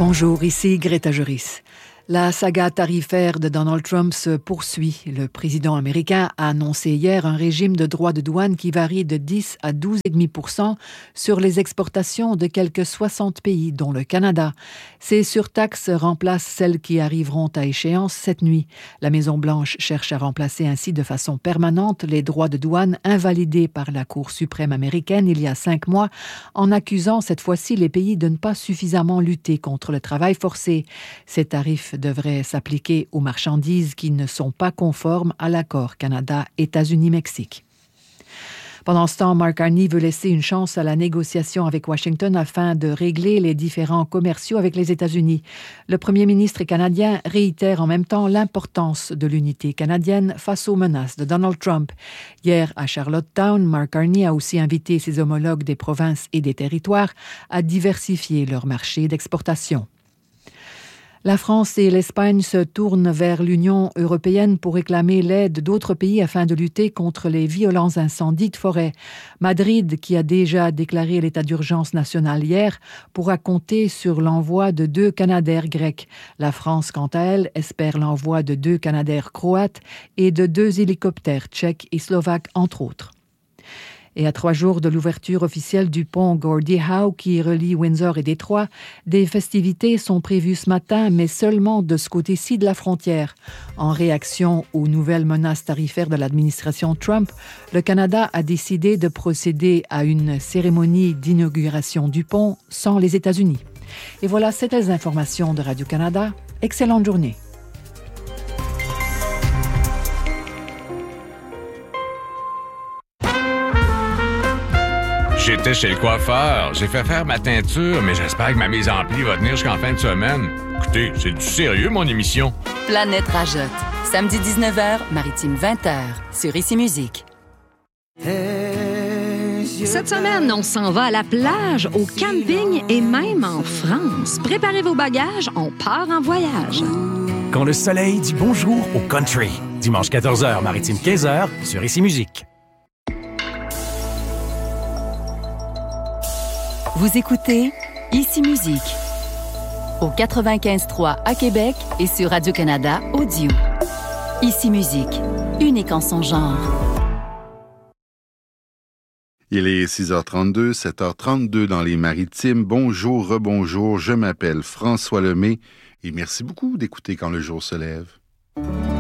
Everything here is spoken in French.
Bonjour, ici Greta Joris. La saga tarifaire de Donald Trump se poursuit. Le président américain a annoncé hier un régime de droits de douane qui varie de 10 à 12,5% sur les exportations de quelques 60 pays, dont le Canada. Ces surtaxes remplacent celles qui arriveront à échéance cette nuit. La Maison-Blanche cherche à remplacer ainsi de façon permanente les droits de douane invalidés par la Cour suprême américaine il y a 5 mois, en accusant cette fois-ci les pays de ne pas suffisamment lutter contre le travail forcé. Ces tarifs devrait s'appliquer aux marchandises qui ne sont pas conformes à l'accord Canada-États-Unis-Mexique. Pendant ce temps, Mark Carney veut laisser une chance à la négociation avec Washington afin de régler les différends commerciaux avec les États-Unis. Le premier ministre canadien réitère en même temps l'importance de l'unité canadienne face aux menaces de Donald Trump. Hier, à Charlottetown, Mark Carney a aussi invité ses homologues des provinces et des territoires à diversifier leur marché d'exportation. La France et l'Espagne se tournent vers l'Union européenne pour réclamer l'aide d'autres pays afin de lutter contre les violents incendies de forêt. Madrid, qui a déjà déclaré l'état d'urgence national hier, pourra compter sur l'envoi de 2 Canadair grecs. La France, quant à elle, espère l'envoi de 2 Canadair croates et de 2 hélicoptères tchèques et slovaques, entre autres. Et à 3 jours de l'ouverture officielle du pont Gordie Howe qui relie Windsor et Détroit, des festivités sont prévues ce matin, mais seulement de ce côté-ci de la frontière. En réaction aux nouvelles menaces tarifaires de l'administration Trump, le Canada a décidé de procéder à une cérémonie d'inauguration du pont sans les États-Unis. Et voilà, c'était les informations de Radio-Canada. Excellente journée. J'étais chez le coiffeur. J'ai fait faire ma teinture, mais j'espère que ma mise en pli va tenir jusqu'en fin de semaine. Écoutez, c'est du sérieux, mon émission. Planète Rajotte. Samedi 19h, Maritime 20h, sur Ici Musique. Cette semaine, on s'en va à la plage, au camping et même en France. Préparez vos bagages, on part en voyage. Quand le soleil dit bonjour au country. Dimanche 14h, Maritime 15h, sur Ici Musique. Vous écoutez Ici Musique au 95.3 à Québec et sur Radio-Canada Audio. Ici Musique, unique en son genre. Il est 6h32, 7h32 dans les Maritimes. Bonjour, rebonjour, je m'appelle François Lemay et merci beaucoup d'écouter Quand le jour se lève.